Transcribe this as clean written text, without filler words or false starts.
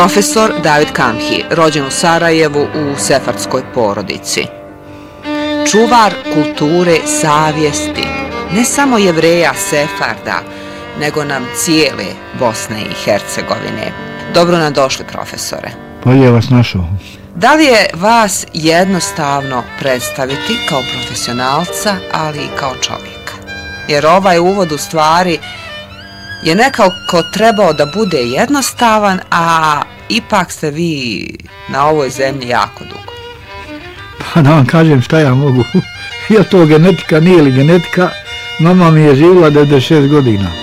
Profesor David Kamhi, rođen u Sarajevu u sefardskoj porodici. Čuvar kulture savjesti, ne samo Jevreja Sefarda, nego nam cijele Bosne i Hercegovine. Dobro nam došli, profesore. Bolje vas našao. Da li je vas jednostavno predstaviti kao profesionalca, ali i kao čovjeka? Jer ovaj uvod u stvari je nekako trebao da bude jednostavan, a ipak ste vi na ovoj zemlji jako dugo. Pa da vam kažem šta ja mogu. Je to genetika, nije li genetika? Mama mi je živjela 96 godina.